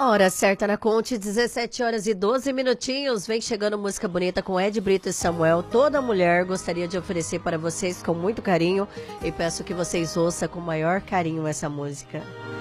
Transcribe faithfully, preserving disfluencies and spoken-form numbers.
Hora certa na Conte, dezessete horas e doze minutinhos. Vem chegando música bonita com Ed Brito e Samuel. Toda mulher gostaria de oferecer para vocês com muito carinho e peço que vocês ouçam com maior carinho essa música.